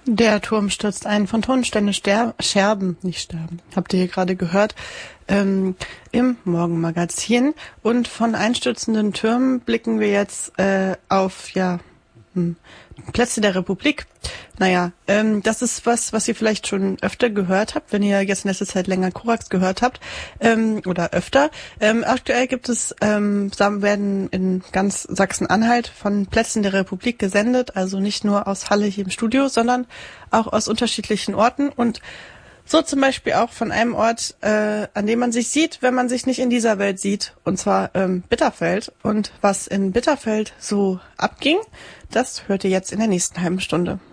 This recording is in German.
Der Turm stürzt ein. Phantomstände scherben, nicht sterben. Habt ihr hier gerade gehört, im Morgenmagazin. Und von einstürzenden Türmen blicken wir jetzt auf Plätze der Republik. Naja, das ist was ihr vielleicht schon öfter gehört habt, wenn ihr jetzt in letzter Zeit länger Korax gehört habt, oder öfter. Aktuell gibt es, werden in ganz Sachsen-Anhalt von Plätzen der Republik gesendet, also nicht nur aus Halle hier im Studio, sondern auch aus unterschiedlichen Orten und so zum Beispiel auch von einem Ort, an dem man sich sieht, wenn man sich nicht in dieser Welt sieht, und zwar Bitterfeld. Und was in Bitterfeld so abging, das hört ihr jetzt in der nächsten halben Stunde.